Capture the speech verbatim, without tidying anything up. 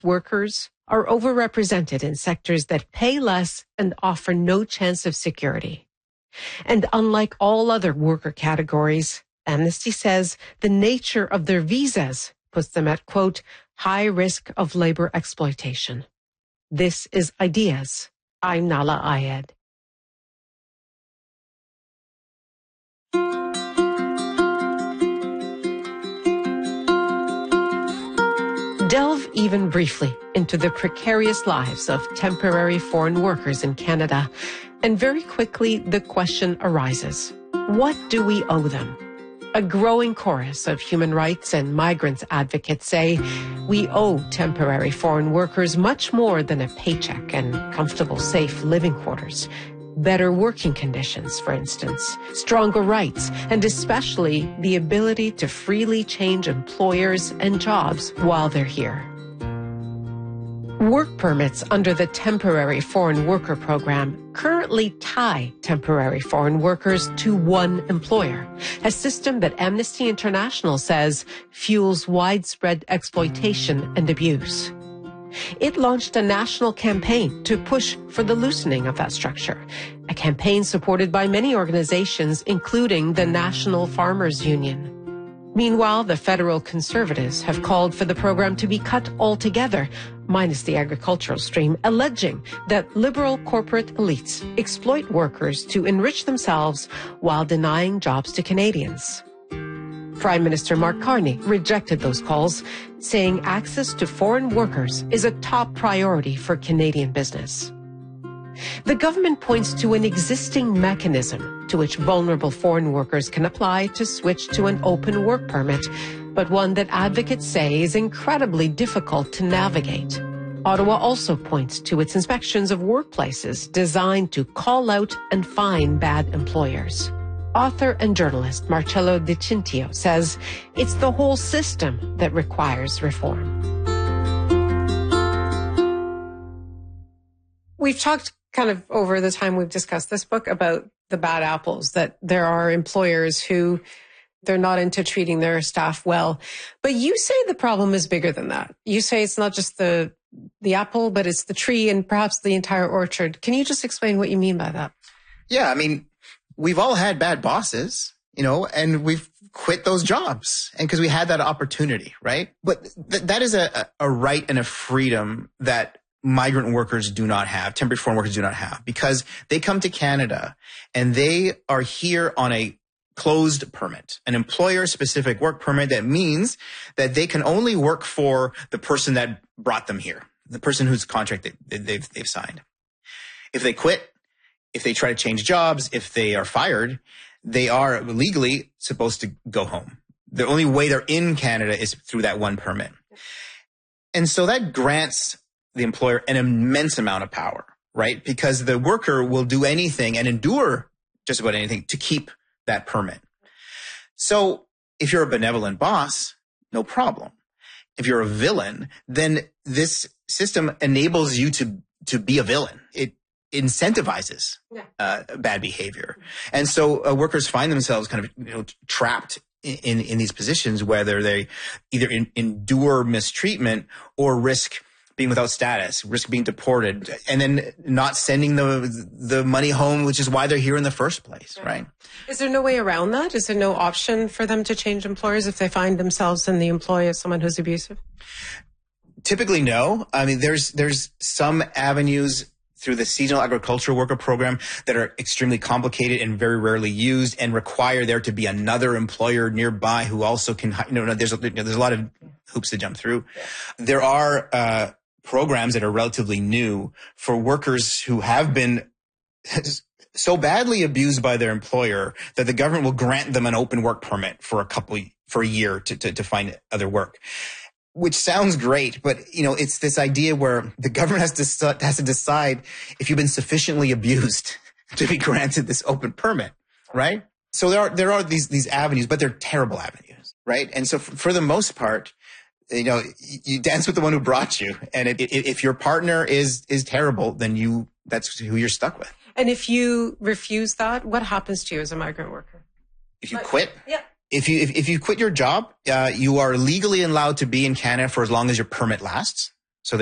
workers are overrepresented in sectors that pay less and offer no chance of security. And unlike all other worker categories, Amnesty says the nature of their visas puts them at, quote, high risk of labor exploitation. This is Ideas. I'm Nahlah Ayed. Delve even briefly into the precarious lives of temporary foreign workers in Canada, and very quickly the question arises, what do we owe them? A growing chorus of human rights and migrants advocates say we owe temporary foreign workers much more than a paycheck and comfortable, safe living quarters. Better working conditions, for instance, stronger rights, and especially the ability to freely change employers and jobs while they're here. Work permits under the Temporary Foreign Worker Program currently tie temporary foreign workers to one employer, a system that Amnesty International says fuels widespread exploitation and abuse. It launched a national campaign to push for the loosening of that structure, a campaign supported by many organizations, including the National Farmers Union. Meanwhile, the federal Conservatives have called for the program to be cut altogether, minus the agricultural stream, alleging that liberal corporate elites exploit workers to enrich themselves while denying jobs to Canadians. Prime Minister Mark Carney rejected those calls, saying access to foreign workers is a top priority for Canadian business. The government points to an existing mechanism to which vulnerable foreign workers can apply to switch to an open work permit, but one that advocates say is incredibly difficult to navigate. Ottawa also points to its inspections of workplaces designed to call out and fine bad employers. Author and journalist Marcello Di Cintio says it's the whole system that requires reform. We've talked kind of over the time we've discussed this book about the bad apples, that there are employers who they're not into treating their staff well. But you say the problem is bigger than that. You say it's not just the the apple, but it's the tree and perhaps the entire orchard. Can you just explain what you mean by that? Yeah, I mean, we've all had bad bosses, you know, and we've quit those jobs and because we had that opportunity, right? But th- that is a, a right and a freedom that migrant workers do not have, temporary foreign workers do not have, because they come to Canada and they are here on a closed permit, an employer-specific work permit that means that they can only work for the person that brought them here, the person whose contract they, they've, they've signed. If they quit, if they try to change jobs, if they are fired, they are legally supposed to go home. The only way they're in Canada is through that one permit. And so that grants the employer an immense amount of power, right? Because the worker will do anything and endure just about anything to keep that permit. So if you're a benevolent boss, no problem. If you're a villain, then this system enables you to, to be a villain. It incentivizes uh, bad behavior. And so uh, workers find themselves kind of, you know, trapped in, in these positions, whether they either in, endure mistreatment or risk being without status, risk being deported, and then not sending the the money home, which is why they're here in the first place, right? Is there no way around that? Is there no option for them to change employers if they find themselves in the employ of someone who's abusive? Typically, no. I mean, there's there's some avenues through the seasonal agricultural worker program that are extremely complicated and very rarely used and require there to be another employer nearby who also can, you know, there's a, there's a lot of hoops to jump through. There are uh programs that are relatively new for workers who have been so badly abused by their employer that the government will grant them an open work permit for a couple, for a year to, to, to find other work, which sounds great. But, you know, it's this idea where the government has to, has to decide if you've been sufficiently abused to be granted this open permit, right? So there are, there are these, these avenues, but they're terrible avenues, right? And so for, for the most part, you know, you dance with the one who brought you. And it, it, if your partner is, is terrible, then you, that's who you're stuck with. And if you refuse that, what happens to you as a migrant worker? If you like, quit? Yeah. If you, if, if you quit your job, uh, you are legally allowed to be in Canada for as long as your permit lasts.